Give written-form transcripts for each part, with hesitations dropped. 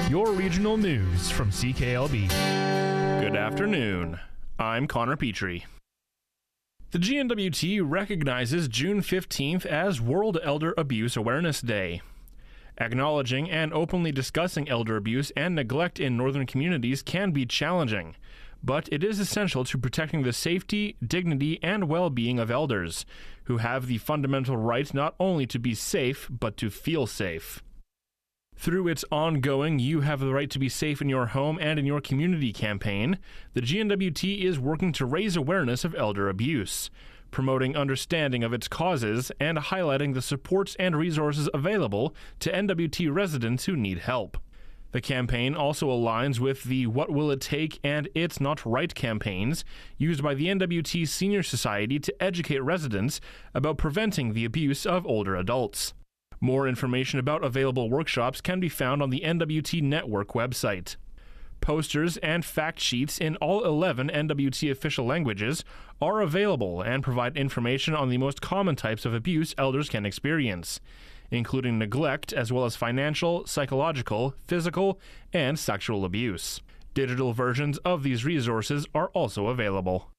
your regional news from CKLB. Good afternoon. I'm Connor Petrie. The GNWT recognizes June 15th as World Elder Abuse Awareness Day. Acknowledging and openly discussing elder abuse and neglect in northern communities can be challenging, but it is essential to protecting the safety, dignity, and well-being of elders, who have the fundamental right not only to be safe, but to feel safe. Through its ongoing You Have the Right to Be Safe in Your Home and in Your Community campaign, the GNWT is working to raise awareness of elder abuse, promoting understanding of its causes, and highlighting the supports and resources available to NWT residents who need help. The campaign also aligns with the What Will It Take and It's Not Right campaigns used by the NWT Senior Society to educate residents about preventing the abuse of older adults. More information about available workshops can be found on the NWT Network website. Posters and fact sheets in all 11 NWT official languages are available and provide information on the most common types of abuse elders can experience, including neglect as well as financial, psychological, physical, and sexual abuse. Digital versions of these resources are also available.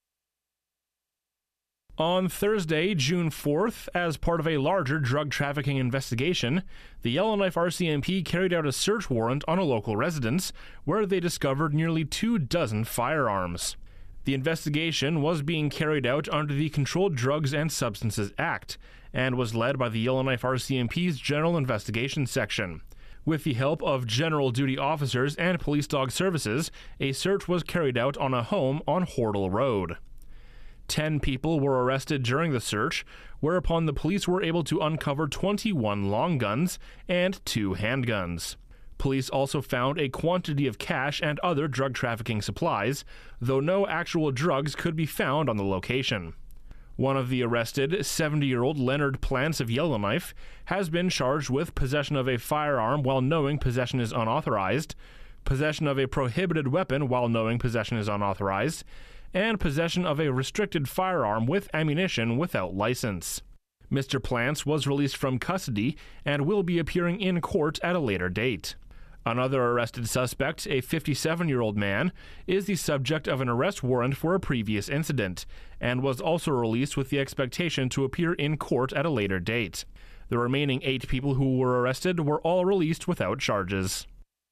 On Thursday, June 4th, as part of a larger drug trafficking investigation, the Yellowknife RCMP carried out a search warrant on a local residence where they discovered nearly 24 firearms. The investigation was being carried out under the Controlled Drugs and Substances Act and was led by the Yellowknife RCMP's General Investigations Section. With the help of general duty officers and police dog services, a search was carried out on a home on Hordle Road. 10 people were arrested during the search, whereupon the police were able to uncover 21 long guns and 2 handguns. Police also found a quantity of cash and other drug trafficking supplies, though no actual drugs could be found on the location. One of the arrested, 70-year-old Leonard Plants of Yellowknife, has been charged with possession of a firearm while knowing possession is unauthorized, possession of a prohibited weapon while knowing possession is unauthorized, and possession of a restricted firearm with ammunition without license. Mr. Plants was released from custody and will be appearing in court at a later date. Another arrested suspect, a 57-year-old man, is the subject of an arrest warrant for a previous incident and was also released with the expectation to appear in court at a later date. The remaining 8 people who were arrested were all released without charges.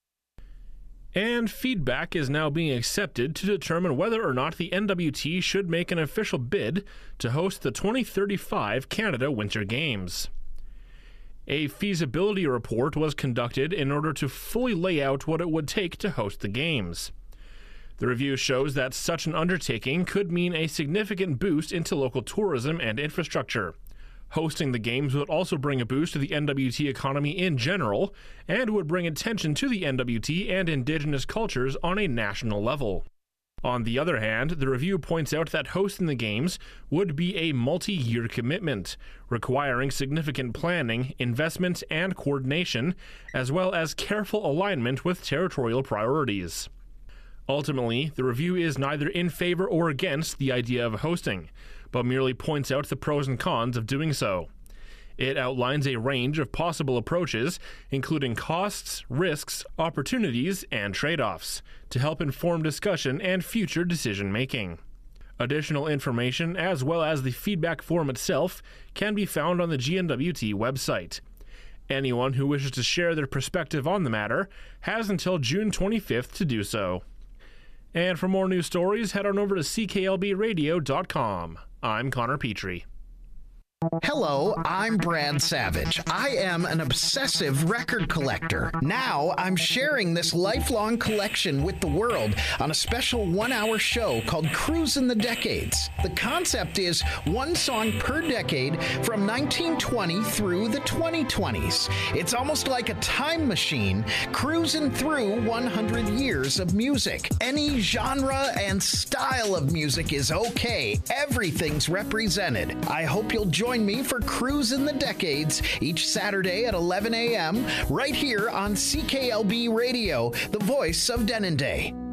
And feedback is now being accepted to determine whether or not the NWT should make an official bid to host the 2035 Canada Winter Games. A feasibility report was conducted in order to fully lay out what it would take to host the Games. The review shows that such an undertaking could mean a significant boost into local tourism and infrastructure. Hosting the Games would also bring a boost to the NWT economy in general, and would bring attention to the NWT and Indigenous cultures on a national level. On the other hand, the review points out that hosting the Games would be a multi-year commitment, requiring significant planning, investment, and coordination, as well as careful alignment with territorial priorities. Ultimately, the review is neither in favor or against the idea of hosting, but merely points out the pros and cons of doing so. It outlines a range of possible approaches, including costs, risks, opportunities, and trade-offs, to help inform discussion and future decision-making. Additional information, as well as the feedback form itself, can be found on the GNWT website. Anyone who wishes to share their perspective on the matter has until June 25th to do so. And for more news stories, head on over to cklbradio.com. I'm Connor Petrie. Hello, I'm Brad Savage. I am an obsessive record collector. Now I'm sharing this lifelong collection with the world on a special 1-hour show called Cruisin' the Decades. The concept is one song per decade from 1920 through the 2020s. It's almost like a time machine cruising through 100 years of music. Any genre and style of music is okay. Everything's represented. I hope you'll join me for Cruisin' the Decades each Saturday at 11 a.m. right here on CKLB Radio, the voice of Denendeh.